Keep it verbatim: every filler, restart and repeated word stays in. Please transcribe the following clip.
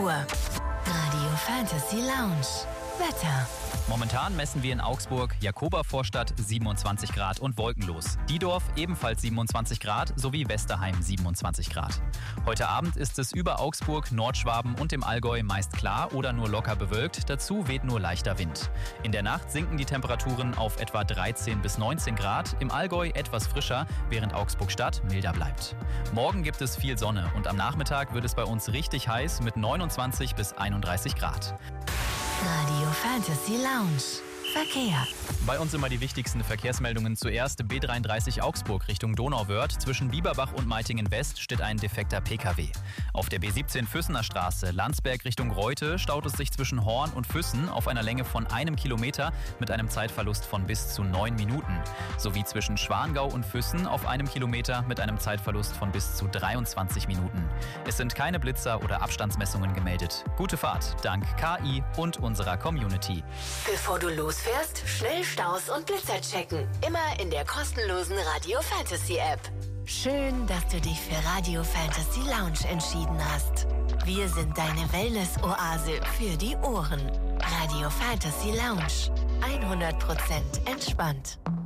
Uhr. Radio Fantasy Lounge. Wetter. Momentan messen wir in Augsburg, Jakoba-Vorstadt siebenundzwanzig Grad und wolkenlos. Diedorf ebenfalls siebenundzwanzig Grad sowie Westerheim siebenundzwanzig Grad. Heute Abend ist es über Augsburg, Nordschwaben und dem Allgäu meist klar oder nur locker bewölkt. Dazu weht nur leichter Wind. In der Nacht sinken die Temperaturen auf etwa dreizehn bis neunzehn Grad. Im Allgäu etwas frischer, während Augsburg-Stadt milder bleibt. Morgen gibt es viel Sonne und am Nachmittag wird es bei uns richtig heiß mit neunundzwanzig bis einunddreißig Grad. Radio Fantasy Lounge. Verkehr. Bei uns immer die wichtigsten Verkehrsmeldungen. Zuerst B dreiunddreißig Augsburg Richtung Donauwörth. Zwischen Bieberbach und Meitingen West steht ein defekter P K W. Auf der B siebzehn Füssener Straße Landsberg Richtung Reute staut es sich zwischen Horn und Füssen auf einer Länge von einem Kilometer mit einem Zeitverlust von bis zu neun Minuten. Sowie zwischen Schwangau und Füssen auf einem Kilometer mit einem Zeitverlust von bis zu dreiundzwanzig Minuten. Es sind keine Blitzer oder Abstandsmessungen gemeldet. Gute Fahrt dank K I und unserer Community. Bevor du losfährst, schnell Staus und Blitzer checken. Immer in der kostenlosen Radio Fantasy App. Schön, dass du dich für Radio Fantasy Lounge entschieden hast. Wir sind deine Wellness-Oase für die Ohren. Radio Fantasy Lounge. hundert Prozent entspannt.